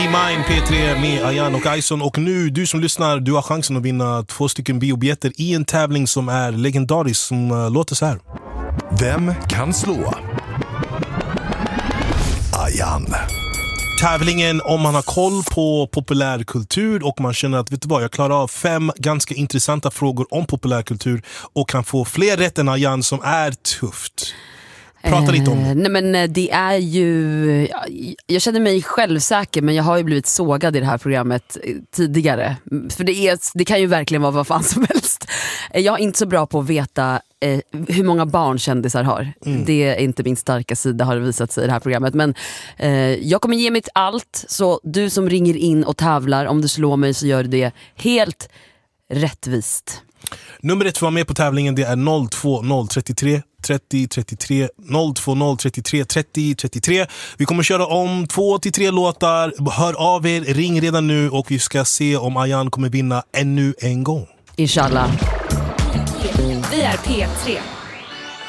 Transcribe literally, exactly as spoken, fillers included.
Mine P tre med Ayan och Ison. Och nu, du som lyssnar, du har chansen att vinna två stycken biobiljetter i en tävling som är legendarisk, som uh, låter så här. Vem kan slå Ayan? Tävlingen om man har koll på populärkultur och man känner att, vet du vad, jag klarar av fem ganska intressanta frågor om populärkultur och kan få fler rätt än Ayan, som är tufft. Prata lite om det. Eh, nej men det är ju, jag, jag känner mig självsäker, men jag har ju blivit sågad i det här programmet tidigare. För det, är, det kan ju verkligen vara vad fan som helst. Jag är inte så bra på att veta eh, hur många barn kändisar har. Mm. Det är inte min starka sida, har det visat sig i det här programmet. Men eh, jag kommer ge mitt allt. Så du som ringer in och tävlar, om du slår mig så gör det helt rättvist. Numret för att vara med på tävlingen, det är noll två noll tre tre trettio trettiotre noll två noll tre tre trettio trettiotre. Vi kommer köra om två till tre låtar. Hör av er, ring redan nu och vi ska se om Ayan kommer vinna ännu en gång. Inshallah. Vi är P tre.